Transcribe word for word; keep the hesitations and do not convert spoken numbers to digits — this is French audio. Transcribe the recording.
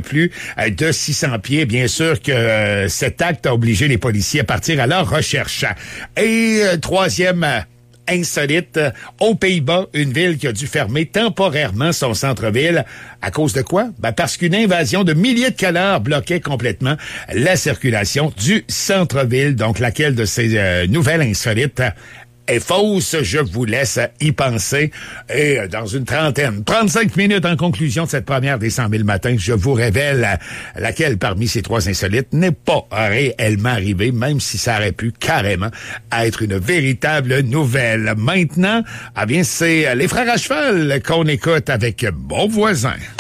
plus euh, de six cents pieds. Bien sûr que euh, cet acte a obligé les policiers à partir à leur recherche. Et euh, troisième euh, insolite, euh, aux Pays-Bas, une ville qui a dû fermer temporairement son centre-ville. À cause de quoi? Ben parce qu'une invasion de milliers de canards bloquait complètement la circulation du centre-ville. Donc, laquelle de ces euh, nouvelles insolites est fausse? Je vous laisse y penser. Et dans une trentaine, trente-cinq minutes en conclusion de cette première des cent mille matins, je vous révèle laquelle parmi ces trois insolites n'est pas réellement arrivée, même si ça aurait pu carrément être une véritable nouvelle. Maintenant, ah bien, c'est les frères à cheval qu'on écoute avec Bon Voisin.